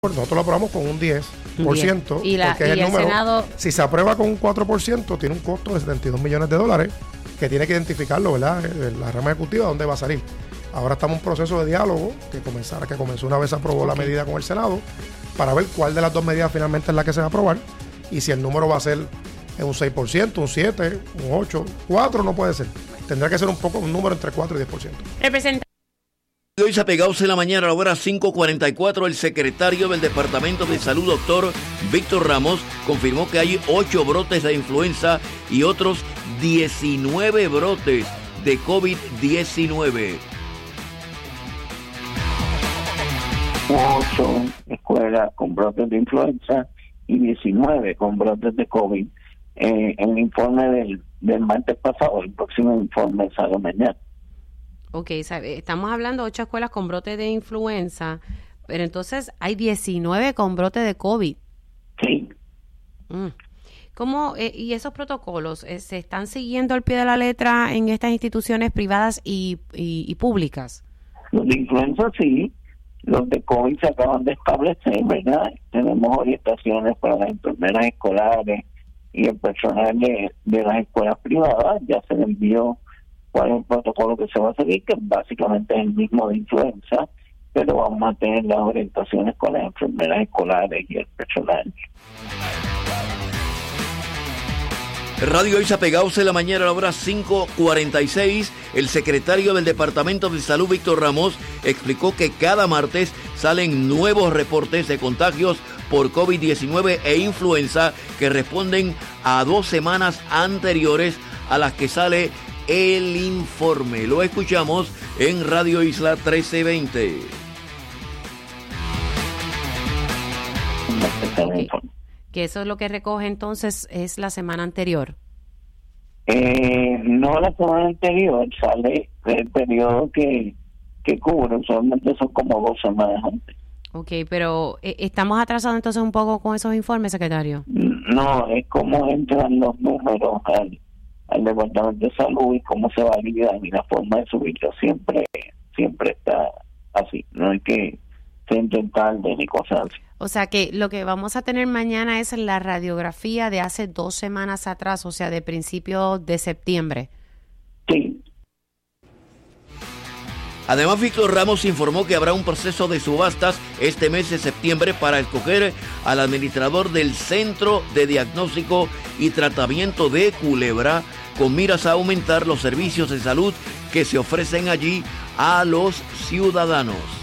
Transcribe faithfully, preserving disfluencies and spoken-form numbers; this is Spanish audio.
Nosotros lo aprobamos con un diez por ciento. Y, la, porque es y el, el número. Senado... Si se aprueba con un cuatro por ciento, tiene un costo de setenta y dos millones de dólares que tiene que identificarlo, ¿verdad? La rama ejecutiva, dónde va a salir. Ahora estamos en un proceso de diálogo que comenzara, que comenzó una vez se aprobó okay. la medida con el Senado, para ver cuál de las dos medidas finalmente es la que se va a aprobar y si el número va a ser un seis por ciento, un siete por ciento, un ocho por ciento, cuatro por ciento no puede ser. Tendrá que ser un poco un número entre cuatro y diez por ciento. Representante. Hoy se apegados en la mañana a la hora cinco cuarenta y cuatro, el secretario del Departamento de Salud, doctor Víctor Ramos, confirmó que hay ocho brotes de influenza y otros diecinueve brotes de COVID diecinueve. ocho escuelas con brotes de influenza y diecinueve con brotes de COVID. Eh, el informe del, del martes pasado, el próximo informe sale mañana. Ok, estamos hablando de ocho escuelas con brote de influenza, pero entonces hay diecinueve con brote de COVID. Sí. Mm. ¿Cómo, eh, y esos protocolos eh, se están siguiendo al pie de la letra en estas instituciones privadas y, y, y públicas? Los de influenza sí, los de COVID se acaban de establecer, ¿verdad? Tenemos orientaciones para las enfermeras escolares y el personal de, de las escuelas privadas, ya se le envió cuál es el protocolo que se va a seguir, que básicamente es el mismo de influenza, pero vamos a tener las orientaciones con las enfermeras escolares y el personal. Radio Hoy Apegados en la mañana a la hora cinco cuarenta y seis, el secretario del Departamento de Salud, Víctor Ramos, explicó que cada martes salen nuevos reportes de contagios por COVID diecinueve e influenza que responden a dos semanas anteriores a las que sale el informe. Lo escuchamos en Radio Isla trece veinte. Okay. Que eso es lo que recoge entonces es la semana anterior. Eh, no la semana anterior, sale el periodo que, que cubre, usualmente son como dos semanas antes. Ok, pero eh, ¿estamos atrasados entonces un poco con esos informes, secretario? No, es como entran los números al al Departamento de Salud y cómo se validan y la forma de subirlo siempre siempre está así, no hay que intentar de ni cosas así. O sea que lo que vamos a tener mañana es la radiografía de hace dos semanas atrás, o sea, de principio de septiembre. Sí. Además, Víctor Ramos informó que habrá un proceso de subastas este mes de septiembre para escoger al administrador del Centro de Diagnóstico y Tratamiento de Culebra, con miras a aumentar los servicios de salud que se ofrecen allí a los ciudadanos.